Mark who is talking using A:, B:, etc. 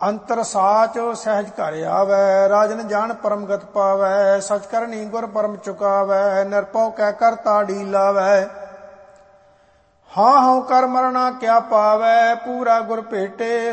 A: ਅੰਤਰ ਸਾਚ ਸਹਿਜ ਘਰ ਆਵੈ, ਰਾਜਨ ਜਾਣ ਪਰਮਗਤ ਪਾਵੈ, ਸਚ ਕਰਨੀ ਗੁਰ ਪਰਮ ਚੁਕਾਵੈ, ਨਿਰਭਉ ਕੈ ਕਰਤਾ ਢੀਲ ਲਾਵੈ। ਹਾਂ ਹਉ ਕਰ ਮਰਣਾ ਕਿਆ ਪਾਵੈ, ਪੂਰਾ ਗੁਰ ਭੇਟੇ